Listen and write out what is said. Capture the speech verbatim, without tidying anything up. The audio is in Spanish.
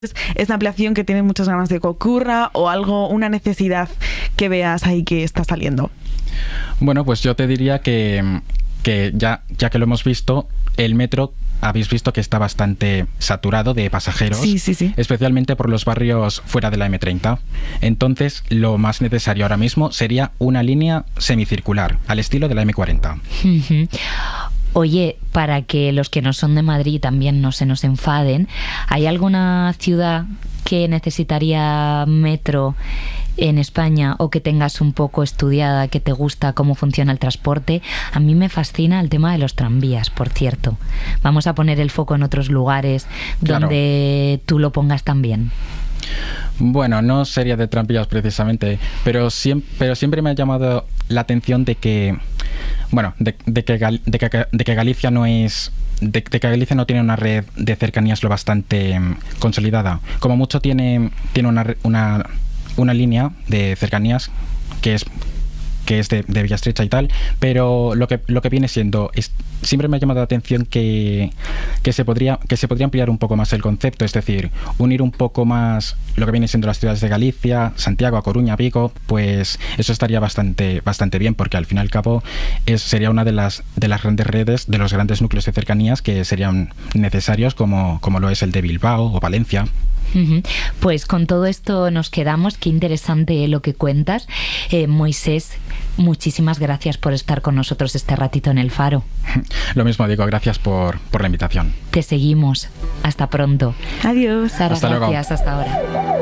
esta ampliación que tienes muchas ganas de que ocurra o algo, una necesidad que veas ahí que está saliendo? Bueno, pues yo te diría que, que ya, ya que lo hemos visto, el metro habéis visto que está bastante saturado de pasajeros, sí, sí, sí. especialmente por los barrios fuera de la eme treinta. Entonces, lo más necesario ahora mismo sería una línea semicircular, al estilo de la eme cuarenta. Uh-huh. Oye, para que los que no son de Madrid también no se nos enfaden, ¿hay alguna ciudad que necesitaría metro en España o que tengas un poco estudiada, que te gusta cómo funciona el transporte? A mí me fascina el tema de los tranvías, por cierto. Vamos a poner el foco en otros lugares donde claro. tú lo pongas también. Bueno, no sería de tranvías precisamente, pero siempre, pero siempre me ha llamado la atención de que, bueno, de, de, que, Gal, de, que, de que Galicia no es... De, de que Galicia no tiene una red de cercanías lo bastante um, consolidada. Como mucho tiene, tiene una, una, una línea de cercanías que es que es de, de Villastrecha y tal, pero lo que lo que viene siendo es, siempre me ha llamado la atención que, que se podría que se podría ampliar un poco más el concepto, es decir, unir un poco más lo que viene siendo las ciudades de Galicia, Santiago, A Coruña, Vigo, pues eso estaría bastante bastante bien, porque al fin y al cabo es, sería una de las de las grandes redes, de los grandes núcleos de cercanías que serían necesarios, como, como lo es el de Bilbao o Valencia. Uh-huh. Pues con todo esto nos quedamos. Qué interesante lo que cuentas. eh, Moisés, muchísimas gracias por estar con nosotros este ratito en El Faro. Lo mismo digo, gracias por, por la invitación. Te seguimos. Hasta pronto. Adiós. Sara, hasta gracias. Luego. Hasta ahora.